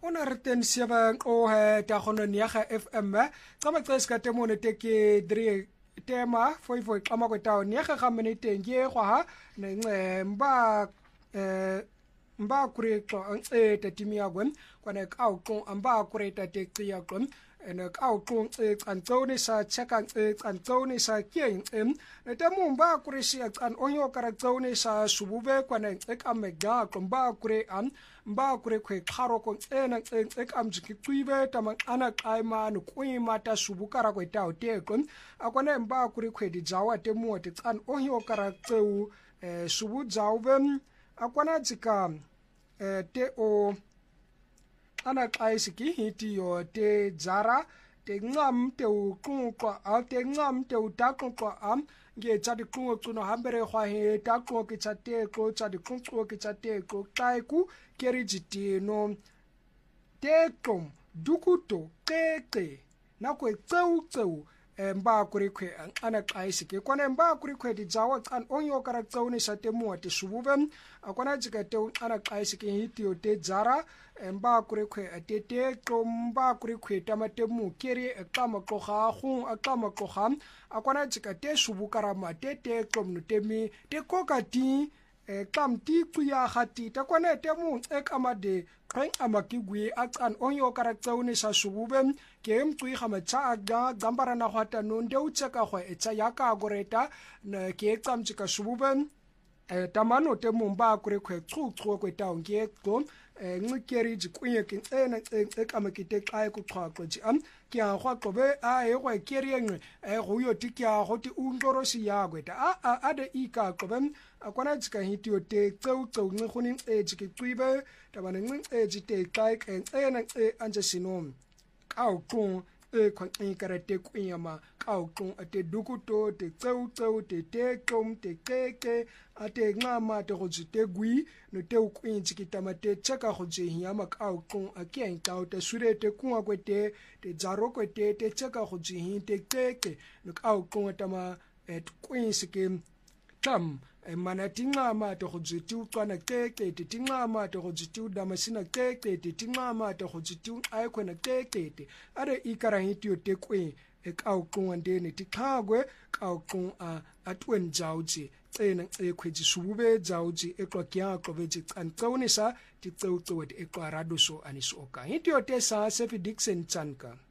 Ona reten siaba o ta gono niaga FM ka matseska temone teke 3 tema foi kama ko tawo niaga ga minute nge go ha ne mba kureto ta timia gwen kwana ka o ko amba kureta te tia gwen ene ka o ko antone sa cheka antone sa kien ta mo mba kuresi an onyo karaktone sa subube kwana ka mega ko mba kure an mba kure kwe kharo ko ena amjiki twibe tama ana kaima no kuima ta subukara ko ta te kon akona mba kure kwe di jawa te mo te an onyo karakteu subu jawben akwana tsika te o ana kaisiki hiti yo te jara te ngam te u kunko al te ngam te u takunko am nge tsadi kungo tsuno hambere khwa he takko ke tsate ko tsadi kunko ke tsate ko kaiku keri jitino te kom dukuto keke na ko tseu mba kuri kwe ana kaisiki kwana mba kuri kwe di jawa an onyo karaktau ni sate mo te subube akwana jika te ana kaisiki hitio te jara mba kuri kwe te ko mba kuri kwe tamate mu keri kama ko ga hu akama ko ham akwana jika te subukara ma te kom no temi te kokati kam ti kuya hati ta kwana te mu kama de kwen amakigwe akan onyo karaktau ni sa subube ke mtui khama cha ga gambara na hwata no nde ucheka khwa etsa yaka goreta na ke tsamchika subube tamano te mumba kure kwe tsu kwe ta nge ko ngikeri jikuye ke ena ekamekite kai ku qhaqo ji am ke a khwa qobe a e go keri engwe go yo tikya go ti undorosi ya gweta a de ika qobe akwana jika hitio te tseu ngkhuni jikitwibe tabane jite kai ke ena anje sinom au kung khwang karate kunyama au kung ate dukuto te tseu te kom te keke ate ngama te go jite gui no te ukwin jikitama te cheka go jihiyama au kung akien ka te sure te kunga kwete te jaro kwete te cheka go jihin te keke no au kung atama kwin sikim tam mana tingama te go jitu tswana keke te tingama te go jitu damasina keke te tingama te go jitu ai kwena keke te are ikara hitio te kwe ka ukun ande ne tikagwe ka ukun atwen jauji tsena khweji subube jauji ekwakya koveji tsantsonisa ti tsotso de ekwarado so anisoka hitio te sa Sefi Dixon Tsanka.